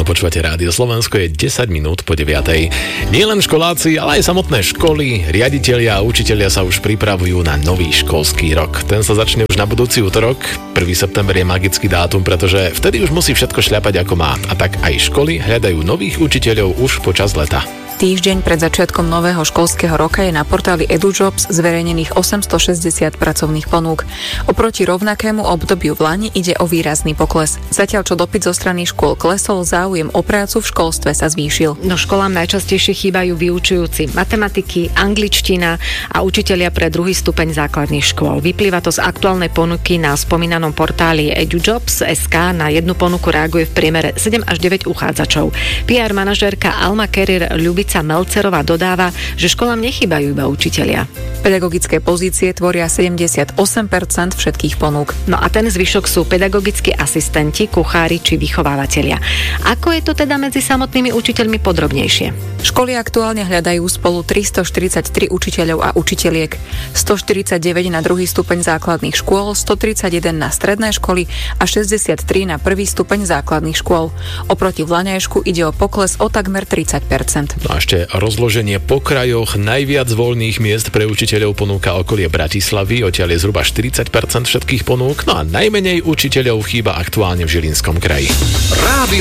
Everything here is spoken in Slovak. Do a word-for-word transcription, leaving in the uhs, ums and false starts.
ráno, počúvate Rádio Slovensko, je desať minút po deviatej. Nie len školáci, ale aj samotné školy, riaditelia a učitelia sa už pripravujú na nový školský rok. Ten sa začne už na budúci útorok. prvého september je magický dátum, pretože vtedy už musí všetko šľapať ako má. A tak aj školy hľadajú nových učiteľov už počas leta. Týždeň pred začiatkom nového školského roka je na portáli EduJobs zverejnených osemstošesťdesiat pracovných ponúk. Oproti rovnakému obdobiu v lani ide o výrazný pokles. Zatiaľ čo dopyt zo strany škôl klesol, záujem o prácu v školstve sa zvýšil. No školám najčastejšie chýbajú vyučujúci matematiky, angličtina a učitelia pre druhý stupeň základných škôl. Vyplýva to z aktuálnej ponuky na spomínanom portáli EduJobs bodka es ká. Na jednu ponuku reaguje v priemere sedem až deväť uchádzačov. pé er manažérka Alma Carrier Ľubica Melcerová dodáva, že školám nechýbajú iba učitelia. Pedagogické pozície tvoria sedemdesiatosem percent všetkých ponúk. No a ten zvyšok sú pedagogickí asistenti, kuchári či vychovávatelia. Ako je to teda medzi samotnými učiteľmi podrobnejšie? Školy aktuálne hľadajú spolu tristoštyridsaťtri učiteľov a učiteľiek, stoštyridsaťdeväť na druhý stupeň základných škôl, stotridsaťjeden na stredné školy a šesťdesiattri na prvý stupeň základných škôl. Oproti vlaňajšku ide o pokles o takmer tridsať percent. No a ešte rozloženie po krajoch. Najviac voľných miest pre učiteľov ponúka okolie Bratislavy, odtiaľ je zhruba štyridsať percent všetkých ponúk, no a najmenej učiteľov chýba aktuálne v Žilinskom kraji. Rádio